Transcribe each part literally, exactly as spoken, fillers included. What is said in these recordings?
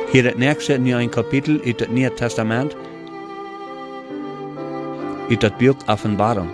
Hier het nächste in een kapitel uit het Nieuwe Testament, uit het boek Offenbarung.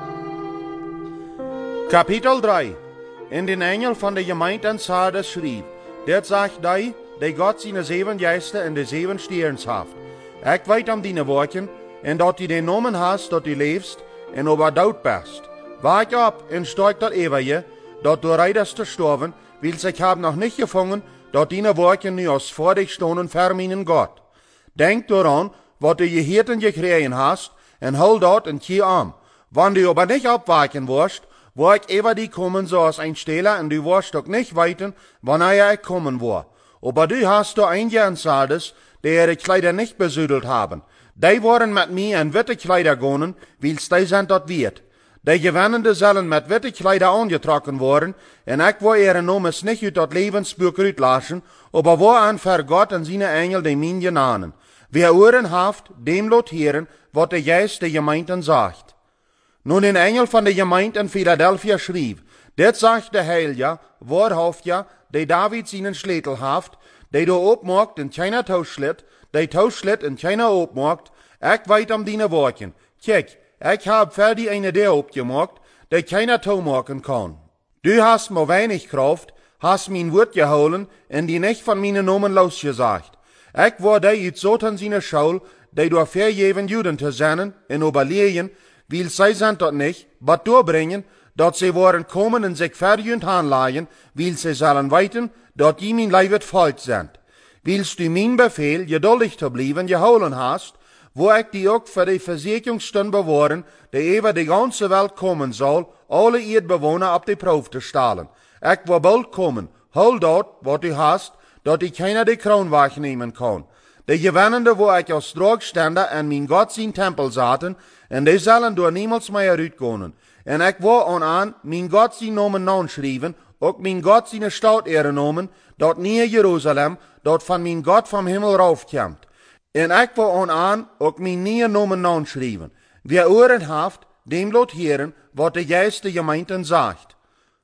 Kapitel drie. In den Engel van de gemeente in Sardes schreef, dit zegt die, die God zijn zeven geesten en de zeven sterns haft. Ik weet om die woorden, en dat die den nomen hast, dat die leefst, en over dood best. Waak op en steig tot eeuwige, dat du reidest te sterven, wil zich hab nog niet gevangen, dat die woorden nu als voor dich stonden verminen God. Denk daran, wat du geheerten gekregen hast, en hol dat en kie aan. Wann du aber nicht abwaken wirst, wo ich über die kommen so als ein Stehler, und du wirst doch nicht weiten, wanneer ich kommen war. Aber du hast du ein Jahr in Sardes, die ihre Kleider nicht besudelt haben. Die waren mit mir in witte Kleider gonen, wils die sind dort wert. Die Gewannende sollen mit witte Kleider angetrokken worden, en ich war ihre Nomes nicht uit dat Lebensbuch uitlassen, aber war an für Gott und seine Engel die min genanen. Wer Ohren haft, dem lot hören, wat der Geist der Gemeinden sagt. Nun den Engel von der Gemeinde in Philadelphia schrieb, dit sagt der Heilige, wahrhaft ja, der David seinen Schlätel haft, der du opmacht in keiner Tauschschlitt, der Tauschschlitt in keiner opmacht, ich weit um deine Worten. Kijk, ich hab für die eine der opgemacht, der keiner Tau machen kann. Du hast mir wenig Kraft, hast mein Wort geholen, und die nicht von meinen Nomen losgesagt. Ich war der uit Satan seine Schule, der durch vergeben Juden zu sein, in Oberlehen, will sie sind dort nicht, aber durchbringen, dat sie waren kommen und sich verjünt anleihen, will sie sollen weiten, dat die mein Leiwet folgt sind. Willst du mein Befehl, geduldig zu bleiben, geholen hast, wo ich die auch für die Versicherungsstunde bewahren, die über die ganze Welt kommen soll, alle Erdbewohner ab die Probe zu stellen. Ich will bald kommen, hol dort, was du hast, dat die keiner die Kron wegnehmen kann. Die Gewannende, wo ich als Drogständer an mein Gott sein Tempel saten, en die sollen door niemals mehr uitkomen. En ik wil aan aan mijn Gott zijn Namen naanschrijven, ook mijn Gott zijn Stadt erenomen, dat neer Jeruzalem, dat van mijn Gott vom Himmel raufkomt. En ik wil aan aan ook mijn nieuwe Namen naanschrijven. Wie oren haft, dem lot heren, wat de Geist de Gemeinden sagt.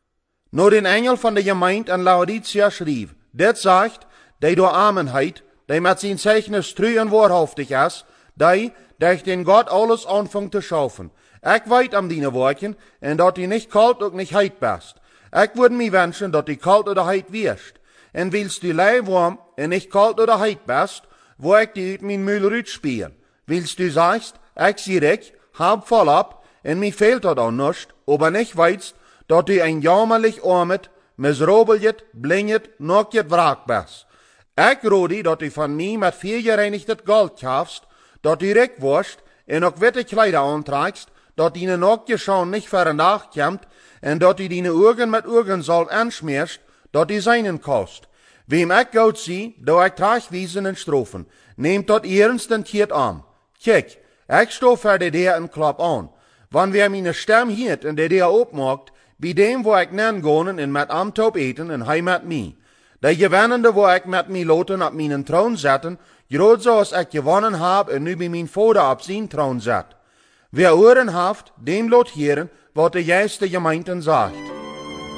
Nur den Engel van de Gemeinde in Laodicea schrieb, dit zegt, die door Amenheid, die met zijn Zeichnis treu en waarhaftig is, die, durch den Gott alles anfängt zu schaffen. Ich weit am deine Worten, en dat die nicht kalt und nicht heit bist. Ich würde mir wünschen, dat die kalt oder heit wirst. En willst du lei warm en nicht kalt oder heit bist, wo ich die uit mein Müll rüt spielen. Willst du sagst, ich sieh dich, hab voll ab, en mir fehlt dat auch nicht, aber nicht weißt, dat du ein jammerlich armet, miserabeljet, blinget, nokjet wraak bist. Ich rode, dat du von mir mit viel gereinigtes Gold kaufst, dat du recht wirst, en ook witte Kleider anträgst, dat die Nachtje schon nicht für nachkommt, en dat du deine Augen mit Augensalb anschmierst, dat die seinen kost. Wem ich Gott sie, do ich tragwiesen en Strophen, nehmt dat ernst en kiert an. Kijk, ich sto für de der en klap an. Wann wer meine Stimme hiert en de der opmacht, bei dem wo ich nen gonen en mit Amtop eten en hij mit mi. De gewannende wo ich mit mi loten op meinen Thron zetten, groot zoals ik gewonnen heb en nu bij mijn vader op zijn troon zet. Wer oren haft, dem lot heren, wat de juiste Gemeinden sagt.